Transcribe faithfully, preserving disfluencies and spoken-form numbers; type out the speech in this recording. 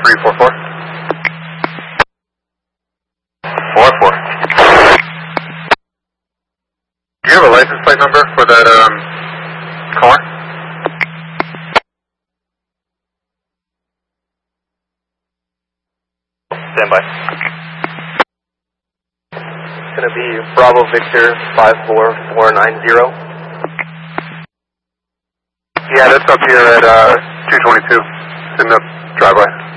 three four four. four four. Do you have a license plate number for that um, car? Stand by. It's going to be Bravo Victor five four four nine zero. Yeah, that's up here at uh, two twenty-two. It's in the driveway.